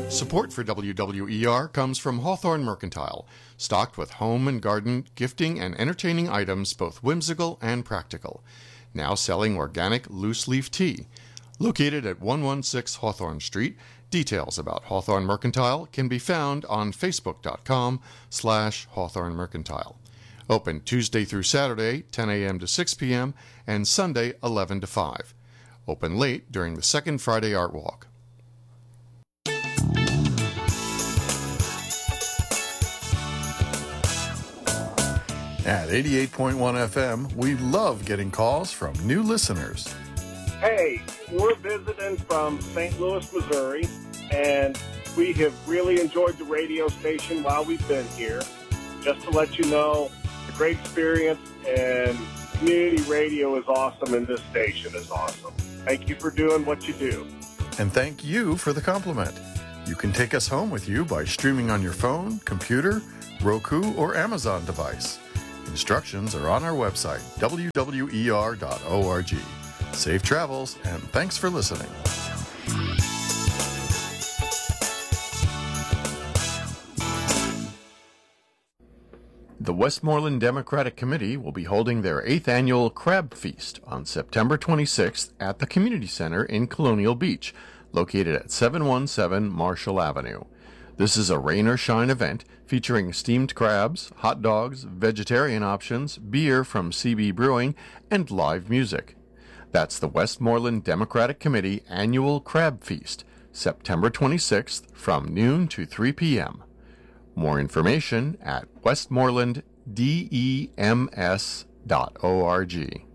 Support for WWER comes from Hawthorne Mercantile, stocked with home and garden, gifting, and entertaining items both whimsical and practical. Now selling organic loose-leaf tea. Located at 116 Hawthorne Street, details about Hawthorne Mercantile can be found on facebook.com/Hawthorne Mercantile. Open Tuesday through Saturday, 10 a.m. to 6 p.m., and Sunday, 11 to 5. Open late during the second Friday Art Walk. At 88.1 FM, we love getting calls from new listeners. Hey, we're visiting from St. Louis, Missouri, and we have really enjoyed the radio station while we've been here. Just to let you know, a great experience, and community radio is awesome, and this station is awesome. Thank you for doing what you do. And thank you for the compliment. You can take us home with you by streaming on your phone, computer, Roku, or Amazon device. Instructions are on our website, wwer.org. Safe travels, and thanks for listening. The Westmoreland Democratic Committee will be holding their 8th annual Crab Feast on September 26th at the Community Center in Colonial Beach, located at 717 Marshall Avenue. This is a rain or shine event featuring steamed crabs, hot dogs, vegetarian options, beer from CB Brewing, and live music. That's the Westmoreland Democratic Committee Annual Crab Feast, September 26th from noon to 3 p.m. More information at westmorelanddems.org.